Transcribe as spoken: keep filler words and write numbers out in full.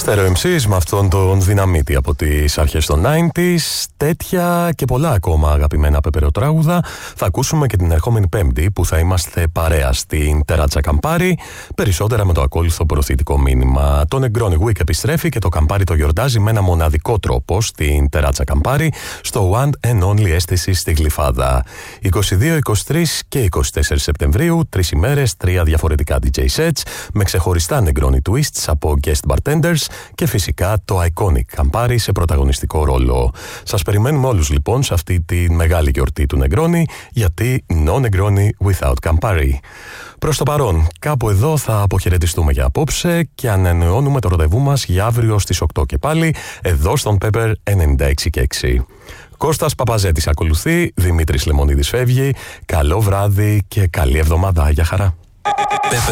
Stereo εμ σι με αυτόν τον δυναμίτη από τις αρχές των ενενήντα. Τέτοια και πολλά ακόμα αγαπημένα πεπεροτράγουδα θα ακούσουμε και την ερχόμενη Πέμπτη που θα είμαστε παρέα στην Τεράτσα Καμπάρι. Περισσότερα με το ακόλουθο προωθητικό μήνυμα. Το Negroni Week επιστρέφει και το Καμπάρι το γιορτάζει με ένα μοναδικό τρόπο στην Τεράτσα Καμπάρι, στο One and Only Αίσθηση στη Γλυφάδα. είκοσι δύο, είκοσι τρία και είκοσι τέσσερα Σεπτεμβρίου, τρεις ημέρες, τρία διαφορετικά ντι τζέι sets με ξεχωριστά Negroni twists από guest bartenders και φυσικά το iconic Καμπάρι σε πρωταγωνιστικό ρόλο. Σας περιμένουμε όλους λοιπόν σε αυτή τη μεγάλη γιορτή του Negroni, γιατί no Negroni without Campari. Προς το παρόν, κάπου εδώ θα αποχαιρετιστούμε για απόψε και ανανεώνουμε το ραντεβού μας για αύριο στις οκτώ και πάλι, εδώ στον Pepper ενενήντα έξι και έξι. Κώστας Παπαζέτης ακολουθεί, Δημήτρης Λεμονίδης φεύγει. Καλό βράδυ και καλή εβδομάδα. Για χαρά.